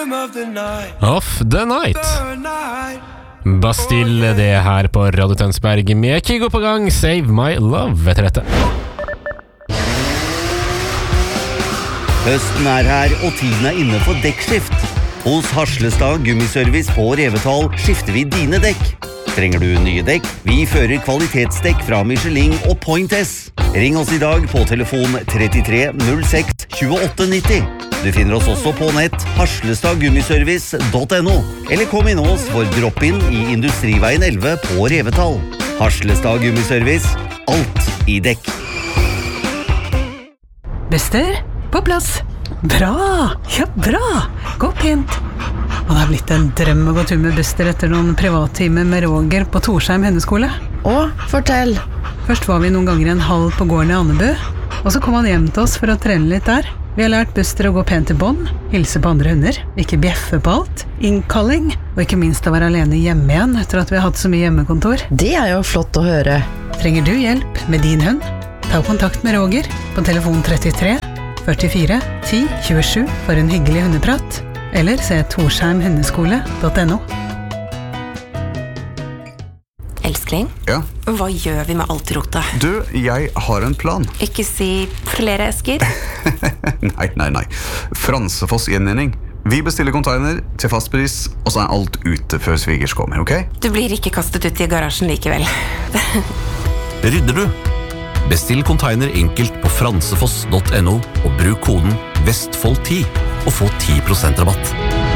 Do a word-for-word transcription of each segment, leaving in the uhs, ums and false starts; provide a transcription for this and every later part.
Of the Night. Bastille det her på Radio Tønsberg med Kygo på gang, Save My Love etter dette. Høsten er her, og tiden er inne for dekkskift. Hos Harslestad Gummiservice på Revetal skifter vi dine dekk. Trenger du nye dekk? Vi fører kvalitetsdekk fra Michelin og Point S. Ring oss i dag på telefon trettitre null seks tjueåtte nitti. Du finner oss også på nett harslestadgummiservice punktum no, eller kom inn hos for drop-in i Industriveien elleve på Revetal. Harslestad Gummiservice, alt i dekk. Bester, på plass. Bra, ja bra. Gå pent. Og det har blitt en drøm å gå tur med Bester etter noen privattimer med Roger på Torsheim Hundeskole. Å, fortell. Først var vi noen ganger en halv på gården i Annebu, og så kom han hjem til oss for å trene litt der. Vi har lært Buster å gå pent til bånd, hilse på andre hunder, ikke bjeffe på alt, innkalling, og ikke minst å være alene hjemme igjen etter at vi har hatt så mye hjemmekontor. Det er jo flott å høre. Trenger du hjelp med din hund? Ta kontakt med Roger på telefon trettitre førtifire ti tjuesju for en hyggelig hundeprat, eller se torsheim hundeskole punktum no. Elskling? Ja? Hva gjør vi med alt rotet? Du, jeg har en plan. Ikke si flere esker? nei, nei, nei. Fransefoss gjenvinning. Vi bestiller container til fastpris, og så er alt ute før svigers kommer, ok? Du blir ikke kastet ut i garasjen likevel. Rydder du? Bestill container enkelt på fransefoss punktum no og bruk koden Vestfold ti og få ti prosent rabatt.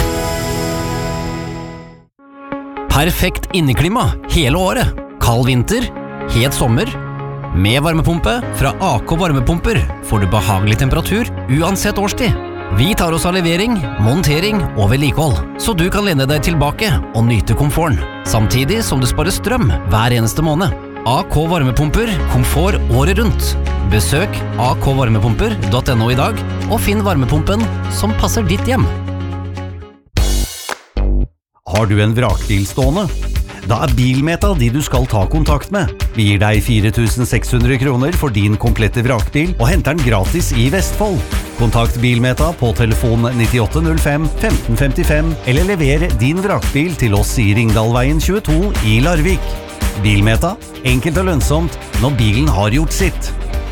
Perfekt inneklima hele året. Kald vinter, het sommer. Med varmepumpe fra A K Varmepumper får du behagelig temperatur uansett årstid. Vi tar oss av levering, montering og vedlikehold, så du kan lene deg tilbake og nyte komforten, samtidig som du sparer strøm hver eneste måned. A K Varmepumper, komfort året rundt. Besøk a k varmepumper punktum no i dag, og finn varmepumpen som passer ditt hjem. Har du en vrakbil stående? Da er Bilmeta de du skal ta kontakt med. Vi gir deg fire tusen seks hundre kroner for din komplette vrakbil og henter den gratis i Vestfold. Kontakt Bilmeta på telefon nittiåtte null fem femten femtifem eller lever din vrakbil til oss i Ringdalveien tjueto i Larvik. Bilmeta, enkelt og lønnsomt når bilen har gjort sitt.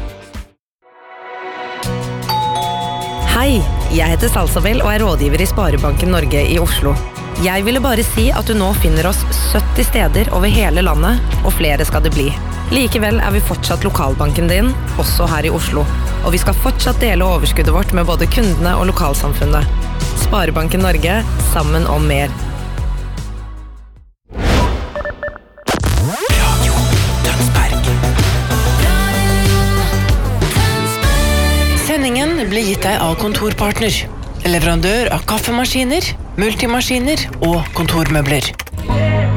Hei, jeg heter Salsabel og er rådgiver i Sparebanken Norge i Oslo. Jeg ville bare si at du nå finner oss sytti steder over hele landet, og flere skal det bli. Likevel er vi fortsatt lokalbanken din, også her i Oslo. Og vi skal fortsatt dele overskuddet vårt med både kundene og lokalsamfunnet. Sparebanken Norge, sammen om mer. Radio Tønsberg. Sendingen blir gitt deg av Kontorpartner. Leverandør av kaffemaskiner, multimaskiner og kontormøbler.